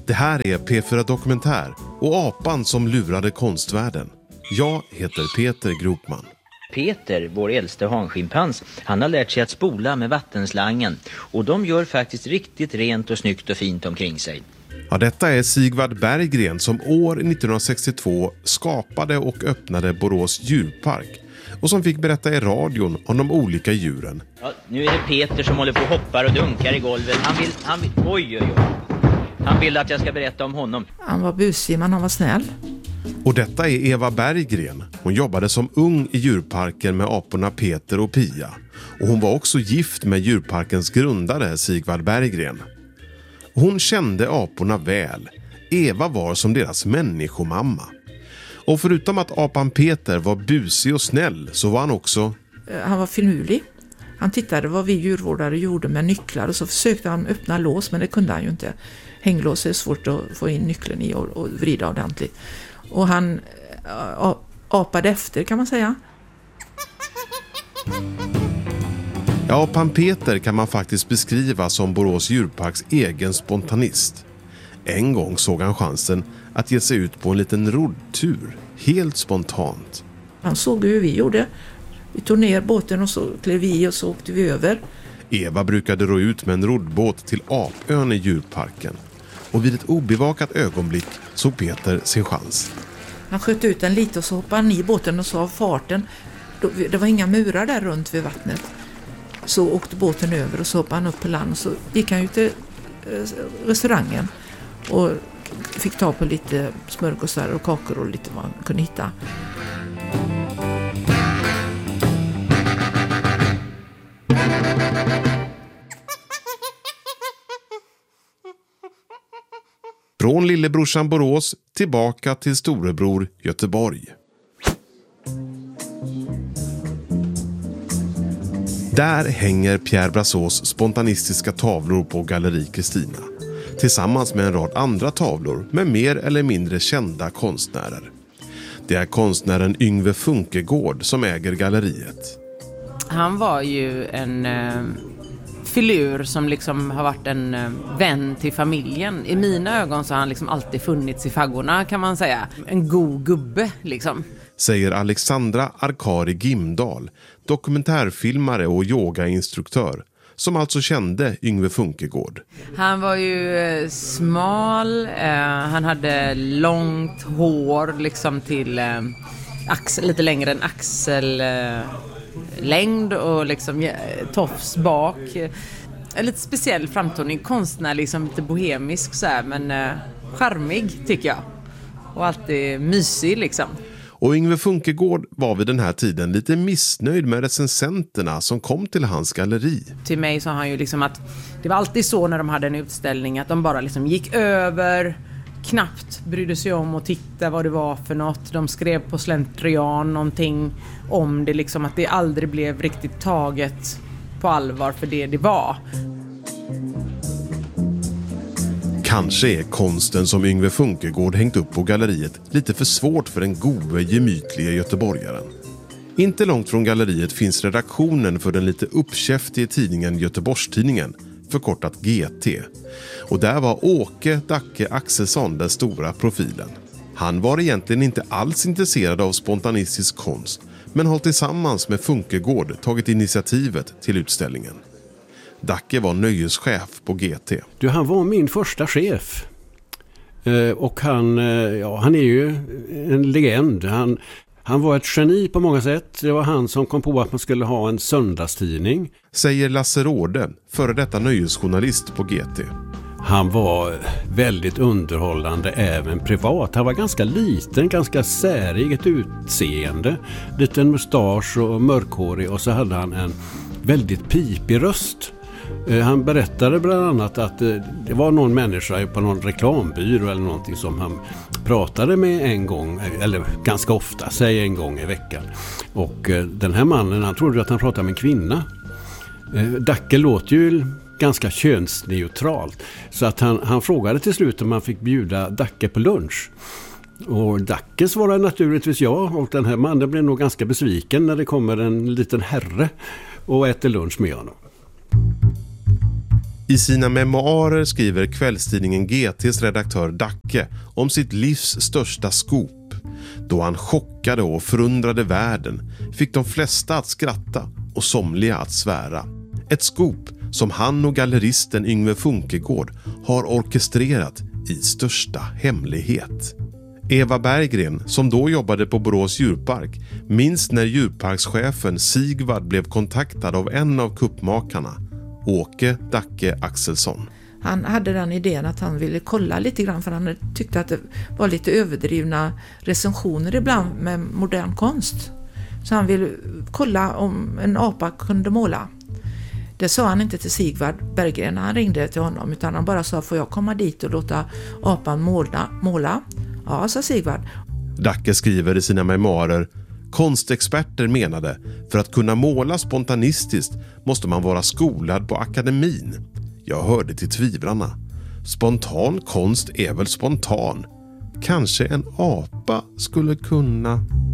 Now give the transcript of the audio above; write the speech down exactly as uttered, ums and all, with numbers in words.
Det här är P fyra Dokumentär och apan som lurade konstvärlden. Jag heter Peter Gropman. Peter, vår äldste hanschimpans, han har lärt sig att spola med vattenslangen. Och de gör faktiskt riktigt rent och snyggt och fint omkring sig. Ja, detta är Sigvard Berggren som år nittonhundrasextiotvå skapade och öppnade Borås djurpark. Och som fick berätta i radion om de olika djuren. Ja, nu är det Peter som håller på och hoppar och dunkar i golvet. Han vill, han vill, oj oj oj. Han vill att jag ska berätta om honom. Han var busig men han var snäll. Och detta är Eva Berggren. Hon jobbade som ung i djurparken med aporna Peter och Pia. Och hon var också gift med djurparkens grundare Sigvard Berggren. Hon kände aporna väl. Eva var som deras människomamma. Och förutom att apan Peter var busig och snäll så var han också... Han var finurlig. Han tittade vad vi djurvårdare gjorde med nycklar och så försökte han öppna lås men det kunde han ju inte. Hänglås är svårt att få in nyckeln i och, och vrida ordentligt. Och han äh, apade efter kan man säga. Ja, apan Peter kan man faktiskt beskriva som Borås djurparks egen spontanist. En gång såg han chansen att ge sig ut på en liten roddtur, helt spontant. Han såg hur vi gjorde. Vi tog ner båten och så klev vi och så åkte vi över. Eva brukade ro ut med en roddbåt till Apön i djurparken. Och vid ett obevakat ögonblick såg Peter sin chans. Han sköt ut den lite och så hoppade han i båten och så av farten. Det var inga murar där runt vid vattnet. Så åkte båten över och så hoppade han upp på land och så gick han ut till restaurangen och fick ta på lite smörgåsar och kakor och lite vad han kunde hitta. Från lillebrorsan Borås tillbaka till storebror Göteborg. Där hänger Pierre Brasseurs spontanistiska tavlor på Galleri Kristina. Tillsammans med en rad andra tavlor med mer eller mindre kända konstnärer. Det är konstnären Yngve Funkegård som äger galleriet. Han var ju en eh, filur som liksom har varit en eh, vän till familjen. I mina ögon så har han liksom alltid funnits i faggorna kan man säga. En god gubbe liksom. Säger Alexandra Arkari Gimdal, dokumentärfilmare och yogainstruktör, som alltså kände Yngve Funkegård. Han var ju eh, smal, eh, han hade långt hår liksom till eh, axel, lite längre än axellängd eh, och liksom eh, tofs bak. Eh, lite speciell framtoning, konstnär liksom lite bohemisk så här, men eh, charmig tycker jag. Och alltid mysig liksom. Och Yngve Funkegård var vid den här tiden lite missnöjd med recensenterna som kom till hans galleri. Till mig sa han ju liksom att det var alltid så när de hade en utställning att de bara liksom gick över, knappt brydde sig om att titta vad det var för något. De skrev på slentrian någonting om det liksom, att det aldrig blev riktigt taget på allvar för det det var. Kanske är konsten som Yngve Funkegård hängt upp på galleriet lite för svårt för den gode, gemytliga göteborgaren. Inte långt från galleriet finns redaktionen för den lite uppkäftiga tidningen Göteborgstidningen, förkortat G T. Och där var Åke Dacke Axelsson den stora profilen. Han var egentligen inte alls intresserad av spontanistisk konst, men har tillsammans med Funkegård tagit initiativet till utställningen. Dacke var nöjeschef på G T. Du, han var min första chef. Eh, och han, eh, ja, han är ju en legend. Han, han var ett geni på många sätt. Det var han som kom på att man skulle ha en söndagstidning. Säger Lasse Råde, före detta nöjesjournalist på G T. Han var väldigt underhållande även privat. Han var ganska liten, ganska säriget utseende. Liten mustasch och mörkhårig, och så hade han en väldigt pipig röst. Han berättade bland annat att det var någon människa på någon reklambyrå eller någonting som han pratade med en gång, eller ganska ofta, säg en gång i veckan. Och den här mannen, han trodde att han pratade med en kvinna. Dacke låter ju ganska könsneutralt, så att han, han frågade till slut om man fick bjuda Dacke på lunch. Och Dacke svarade naturligtvis ja, och den här mannen blev nog ganska besviken när det kommer en liten herre och äter lunch med honom. I sina memoarer skriver kvällstidningen G T:s redaktör Dacke om sitt livs största scoop. Då han chockade och förundrade världen, fick de flesta att skratta och somliga att svära. Ett scoop som han och galleristen Yngve Funkegård har orkestrerat i största hemlighet. Eva Berggren, som då jobbade på Borås djurpark, minns när djurparkschefen Sigvard blev kontaktad av en av kuppmakarna, Åke Dacke Axelsson. Han hade den idén att han ville kolla lite grann, för han tyckte att det var lite överdrivna recensioner ibland med modern konst. Så han ville kolla om en apa kunde måla. Det sa han inte till Sigvard Berggren när han ringde till honom, utan han bara sa: får jag komma dit och låta apan måla? måla? Ja, sa Sigvard. Dacke skriver i sina memoarer: konstexperter menade, för att kunna måla spontanistiskt måste man vara skolad på akademin. Jag hörde till tvivlarna. Spontan konst är väl spontan. Kanske en apa skulle kunna...